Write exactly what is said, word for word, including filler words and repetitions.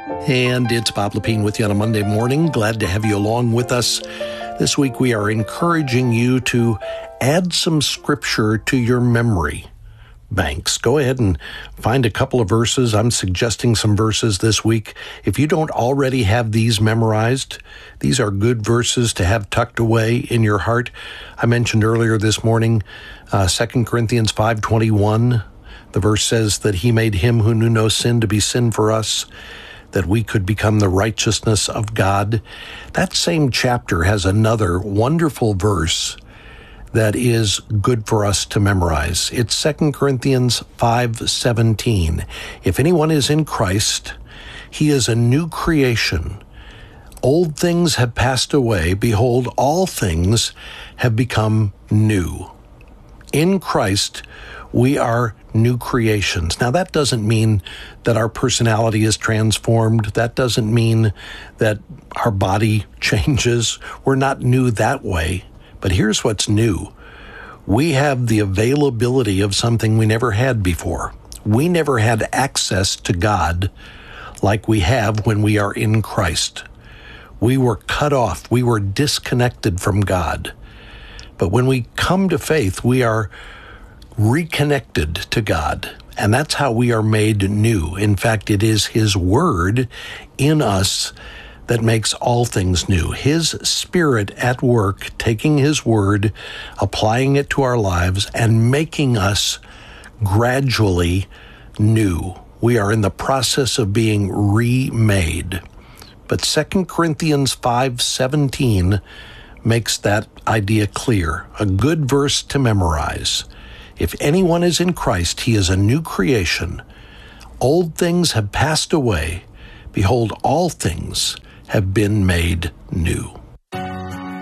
And it's Bob Lepine with you on a Monday morning. Glad to have you along with us. This week we are encouraging you to add some scripture to your memory banks. Go ahead and find a couple of verses. I'm suggesting some verses this week. If you don't already have these memorized, these are good verses to have tucked away in your heart. I mentioned earlier this morning, uh, Second Corinthians five twenty-one. The verse says that he made him who knew no sin to be sin for us, that we could become the righteousness of God. That same chapter has another wonderful verse that is good for us to memorize. It's Second Corinthians five seventeen. If anyone is in Christ, he is a new creation. Old things have passed away. Behold, all things have become new. In Christ, we are new creations. Now, that doesn't mean that our personality is transformed. That doesn't mean that our body changes. We're not new that way. But here's what's new. We have the availability of something we never had before. We never had access to God like we have when we are in Christ. We were cut off. We were disconnected from God. But when we come to faith, we are reconnected to God. And that's how we are made new. In fact, it is His Word in us that makes all things new. His Spirit at work, taking His Word, applying it to our lives, and making us gradually new. We are in the process of being remade. But Second Corinthians five seventeen makes that idea clear. A good verse to memorize. If anyone is in Christ, he is a new creation. Old things have passed away. Behold, all things have been made new.